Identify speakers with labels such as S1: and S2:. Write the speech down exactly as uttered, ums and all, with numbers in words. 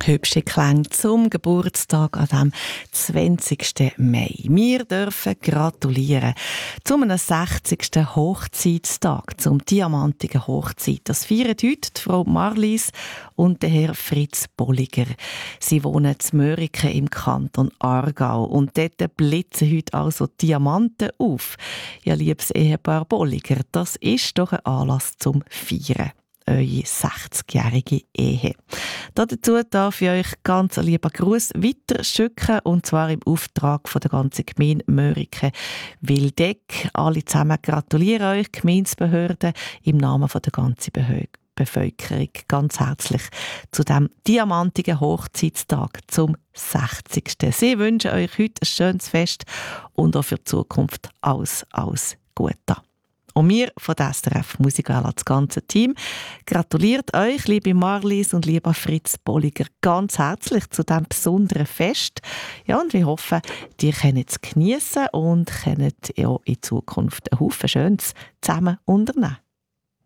S1: Hübsche Klänge zum Geburtstag an dem zwanzigsten Mai. Wir dürfen gratulieren zu einem sechzigsten Hochzeitstag, zum diamantigen Hochzeit. Das feiern heute die Frau Marlies und der Herr Fritz Bolliger. Sie wohnen in Mörike im Kanton Aargau und dort blitzen heute also Diamanten auf. Ja, liebes Ehepaar Bolliger, das ist doch ein Anlass zum Feiern. Eure sechzigjährige Ehe. Dazu darf ich euch ganz einen lieben Gruß weiterschicken, und zwar im Auftrag von der ganzen Gemeinde Mörike Wildeck. Alle zusammen gratulieren euch, Gemeindebehörden, im Namen von der ganzen Behörde. Bevölkerung ganz herzlich zu dem diamantigen Hochzeitstag zum sechzigsten Sie wünschen euch heute ein schönes Fest und auch für die Zukunft alles, alles Gute. Und wir von der S R F Musikala, das ganze Team, gratuliert euch, liebe Marlies und lieber Fritz Bolliger, ganz herzlich zu diesem besonderen Fest. Ja, und wir hoffen, ihr könnt es geniessen und könnt ja in Zukunft einen Haufen Schönes zusammen unternehmen.